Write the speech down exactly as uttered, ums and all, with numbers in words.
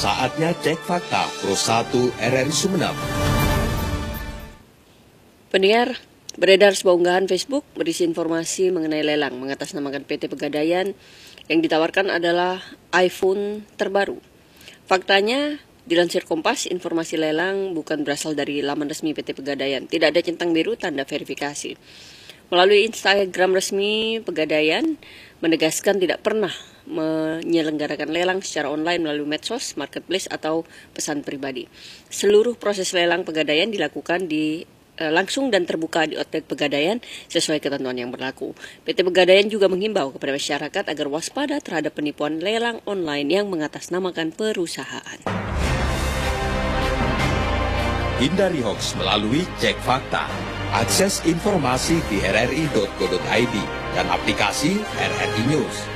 Saatnya cek fakta Pro satu R R I Sumeneb. Pendengar, beredar sebuah unggahan Facebook berisi informasi mengenai lelang mengatasnamakan P T Pegadaian yang ditawarkan adalah iPhone terbaru. Faktanya, dilansir Kompas, informasi lelang bukan berasal dari laman resmi P T Pegadaian. Tidak ada centang biru tanda verifikasi. Melalui Instagram resmi Pegadaian, menegaskan tidak pernah menyelenggarakan lelang secara online melalui medsos, marketplace, atau pesan pribadi. Seluruh proses lelang Pegadaian dilakukan di eh, langsung dan terbuka di outlet Pegadaian sesuai ketentuan yang berlaku. P T Pegadaian juga menghimbau kepada masyarakat agar waspada terhadap penipuan lelang online yang mengatasnamakan perusahaan. Hindari hoax melalui cek fakta. Akses informasi di r r i titik co titik i d dan aplikasi R R I News.